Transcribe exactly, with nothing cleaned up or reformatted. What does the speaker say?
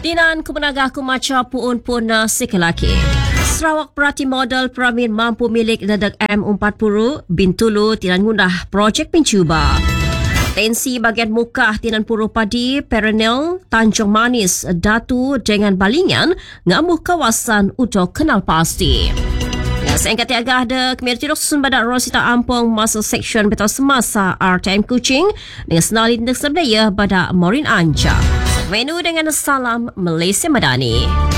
Dinan kemenagah kumaca puun pun sekelaki. Sarawak Perhati Model Peramin mampu milik Dadak M empat puluh Bintulu tinan ngundah projek pencuba. Tensi bagian muka tinan puru padi perennial Tanjung Manis Datu dengan balingan ngamuh kawasan untuk kenal pasti. Ya, saya kata agak ada Kementerian Susun Badak Rosita Ampong masa seksyen betul semasa R T M Kuching dengan senalin sebelah badak Morin Anca. Menu dengan salam Malaysia Madani.